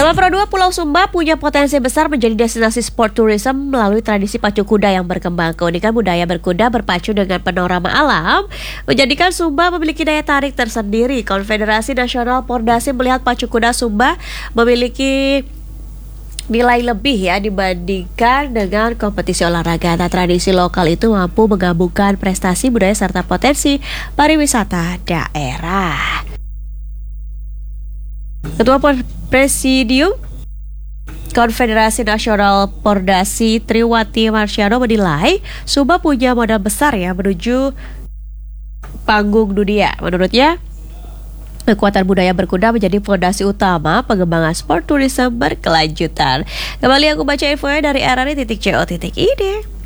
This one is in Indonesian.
Kepulauan Dua Pulau Sumba punya potensi besar menjadi destinasi sport tourism melalui tradisi pacu kuda yang berkembang. Keunikan budaya berkuda berpacu dengan panorama alam menjadikan Sumba memiliki daya tarik tersendiri. Konfederasi Nasional Pordasi melihat pacu kuda Sumba memiliki nilai lebih dibandingkan dengan kompetisi olahraga. Tradisi lokal itu mampu menggabungkan prestasi budaya serta potensi pariwisata daerah. Ketua Presidium Konfederasi Nasional Pordasi Triwati Marsyano menilai Sumba punya modal besar menuju panggung dunia. Menurutnya, kekuatan budaya berkuda menjadi fondasi utama pengembangan sport tourism berkelanjutan. Kembali aku baca infonya dari RRI.co.id.